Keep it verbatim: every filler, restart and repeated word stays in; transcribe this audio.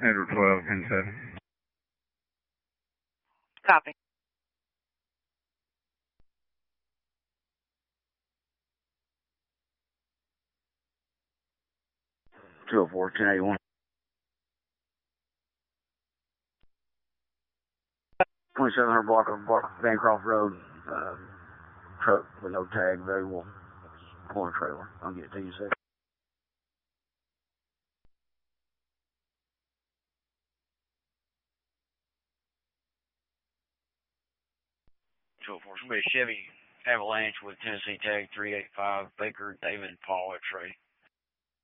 Edward twelve, ten seven. Copy. two oh four, ten eighty-one. twenty-seven hundred block of Bancroft Road. Uh, truck with no tag available. Corner trailer. I'll get it to you in a second. two oh four, somebody Chevy Avalanche with Tennessee tag three eight five, Baker, David, Paul, X-ray.